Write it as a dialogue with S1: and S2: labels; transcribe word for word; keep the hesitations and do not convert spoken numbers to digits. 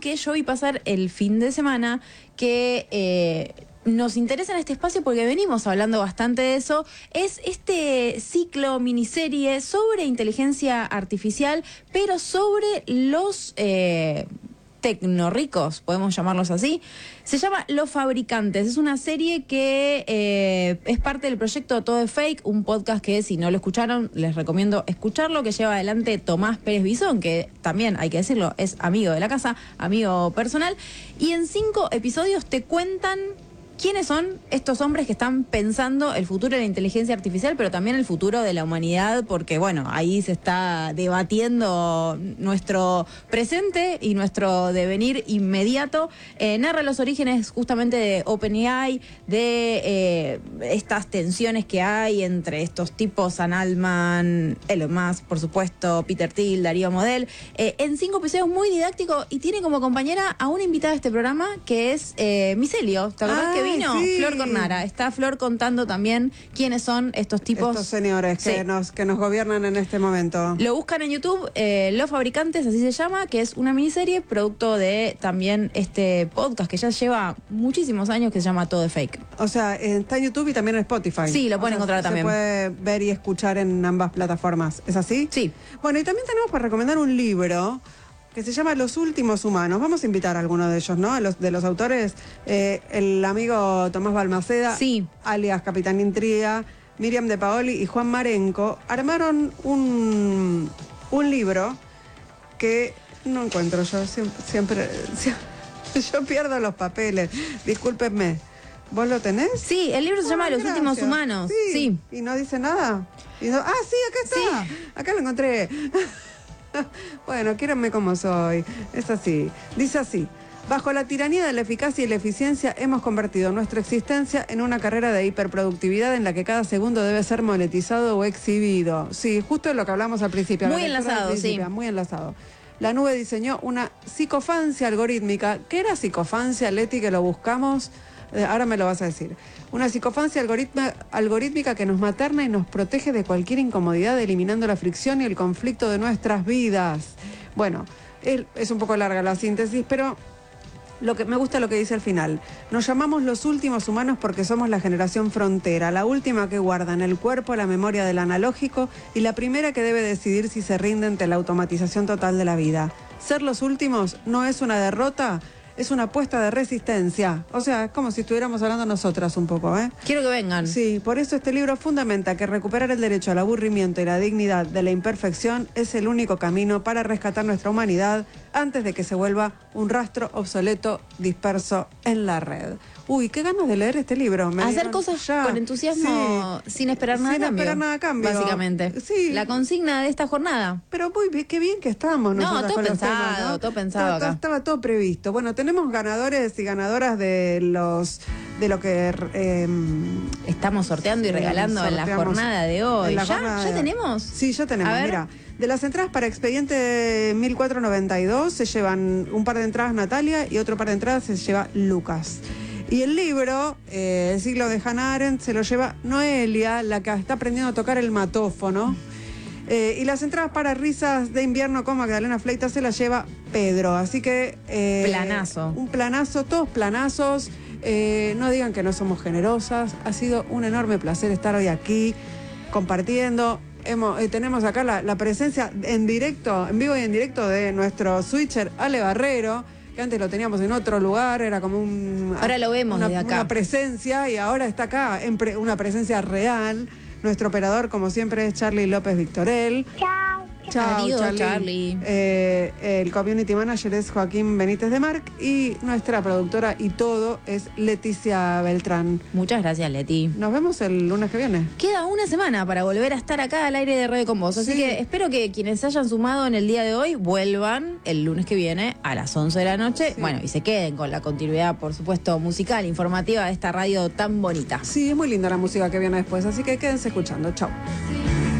S1: que yo vi pasar el fin de semana que eh, nos interesa en este espacio porque venimos hablando bastante de eso. Es este ciclo, miniserie sobre inteligencia artificial, pero sobre los eh, tecnorricos, podemos llamarlos así. Se llama Los Fabricantes. Es una serie que eh, es parte del proyecto Todo es Fake, un podcast que, si no lo escucharon, les recomiendo escucharlo, que lleva adelante Tomás Pérez Bisón, que también, hay que decirlo, es amigo de la casa, amigo personal. Y en cinco episodios te cuentan quiénes son estos hombres que están pensando el futuro de la inteligencia artificial, pero también el futuro de la humanidad, porque, bueno, ahí se está debatiendo nuestro presente y nuestro devenir inmediato. Eh, narra los orígenes justamente de OpenAI, de eh, estas tensiones que hay entre estos tipos, Sam Altman, Elon Musk, por supuesto, Peter Thiel, Darío Model, eh, en cinco episodios muy didácticos, y tiene como compañera a una invitada de este programa que es eh, Micelio. ¿Te acordás que vino?
S2: Sí.
S1: Flor Cornara. Está Flor contando también quiénes son estos tipos.
S2: Estos señores
S1: Sí.
S2: que nos que nos gobiernan en este momento.
S1: Lo buscan en YouTube, eh, Los Fabricantes, así se llama, que es una miniserie producto de también este podcast que ya lleva muchísimos años, que se llama Todo es Fake.
S2: O sea, está en YouTube y también en Spotify.
S1: Sí, lo pueden
S2: O sea,
S1: encontrar también.
S2: Se puede ver y escuchar en ambas plataformas. ¿Es así?
S1: Sí.
S2: Bueno, y también tenemos para recomendar un libro que se llama Los Últimos Humanos. Vamos a invitar a alguno de ellos, ¿no? A los, de los autores, eh, el amigo Tomás Balmaceda,
S1: Sí.
S2: alias Capitán Intriga, Miriam de Paoli y Juan Marenco, armaron un, un libro que no encuentro yo, siempre, siempre, siempre yo pierdo los papeles, discúlpenme. ¿Vos lo tenés?
S1: Sí, el libro se llama
S2: Ah,
S1: Los
S2: gracias.
S1: Últimos Humanos.
S2: Sí.
S1: Sí.
S2: ¿Y no dice nada? Y no- ah, sí, acá está. Acá lo encontré. Bueno, quiéranme como soy. Es así. Dice así. Bajo la tiranía de la eficacia y la eficiencia, hemos convertido nuestra existencia en una carrera de hiperproductividad en la que cada segundo debe ser monetizado o exhibido. Sí, justo lo que hablamos al principio.
S1: Muy
S2: la lectura
S1: enlazado,
S2: del principio,
S1: sí.
S2: Muy enlazado. La nube diseñó una psicofancia algorítmica. ¿Qué era psicofancia, Leti, que lo buscamos? Eh, ahora me lo vas a decir. Una psicofancia algoritma, algorítmica que nos materna y nos protege de cualquier incomodidad, eliminando la fricción y el conflicto de nuestras vidas. Bueno, él, es un poco larga la síntesis, pero lo que me gusta lo que dice al final. Nos llamamos los últimos humanos porque somos la generación frontera, la última que guarda en el cuerpo la memoria del analógico y la primera que debe decidir si se rinde ante la automatización total de la vida. Ser los últimos no es una derrota, es una apuesta de resistencia. O sea, es como si estuviéramos hablando nosotras un poco, ¿eh?
S1: Quiero que vengan.
S2: Sí, por eso este libro fundamenta que recuperar el derecho al aburrimiento y la dignidad de la imperfección es el único camino para rescatar nuestra humanidad antes de que se vuelva un rastro obsoleto disperso en la red. Uy, qué ganas de leer este libro. Me
S1: Hacer
S2: dieron
S1: cosas
S2: ya.
S1: con entusiasmo,
S2: Sí.
S1: sin esperar nada
S2: Sin
S1: a cambio.
S2: esperar nada a cambio.
S1: Básicamente.
S2: Sí.
S1: La consigna de esta jornada.
S2: Pero muy bien, qué bien que estamos
S1: No,
S2: nosotras
S1: todo
S2: con los
S1: pensado,
S2: temas, ¿no?
S1: todo pensado
S2: Estaba-
S1: acá.
S2: Estaba todo previsto. Bueno, tenemos ganadores y ganadoras de los de lo que eh,
S1: Estamos sorteando y
S2: Sí,
S1: regalando en la
S2: sorteamos
S1: jornada de hoy.
S2: en la
S1: ¿Ya?
S2: jornada
S1: ¿Ya
S2: de-
S1: tenemos?
S2: Sí, ya tenemos.
S1: A ver.
S2: Mira, de las entradas para Expediente mil cuatrocientos noventa y dos se llevan un par de entradas Natalia y otro par de entradas se lleva Lucas. Y el libro, eh, El siglo de Hannah Arendt, se lo lleva Noelia, la que está aprendiendo a tocar el matófono. Eh, y las entradas para Risas de Invierno con Magdalena Fleitas se las lleva Pedro. Así que... eh,
S1: Planazo.
S2: Un planazo, todos planazos. Eh, no digan que no somos generosas. Ha sido un enorme placer estar hoy aquí compartiendo. Hemos, eh, tenemos acá la, la presencia en directo, en vivo y en directo de nuestro switcher Ale Barrero, que antes lo teníamos en otro lugar, era como un...
S1: Ahora lo vemos
S2: una,
S1: desde acá.
S2: una presencia y ahora está acá, en pre- una presencia real. Nuestro operador, como siempre, es Charlie López Victorel.
S3: Chao.
S2: Chao,
S1: Adiós,
S2: Charlie.
S1: Charlie.
S2: Eh, el community manager es Joaquín Benítez de Marc y nuestra productora y todo es Leticia Beltrán.
S1: Muchas gracias, Leti.
S2: Nos vemos el lunes que viene.
S1: Queda una semana para volver a estar acá al aire de Radio con Vos. Así
S2: Sí.
S1: que espero que quienes se hayan sumado en el día de hoy vuelvan el lunes que viene a las once de la noche.
S2: Sí.
S1: Bueno, y se queden con la continuidad, por supuesto, musical, informativa de esta radio tan bonita.
S2: Sí, es muy linda la música que viene después, así que quédense escuchando. Chao.
S3: Sí.